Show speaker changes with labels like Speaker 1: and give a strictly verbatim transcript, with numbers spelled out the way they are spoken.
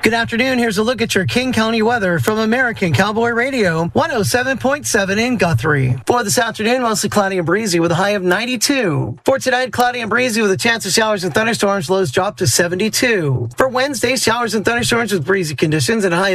Speaker 1: Good afternoon. Here's a look at your King County weather from American Cowboy Radio, one oh seven point seven in Guthrie. For this afternoon, mostly cloudy and breezy with a high of ninety-two. For tonight, cloudy and breezy with a chance of showers and thunderstorms. Lows drop to seventy-two. For Wednesday, showers and thunderstorms with breezy conditions and a high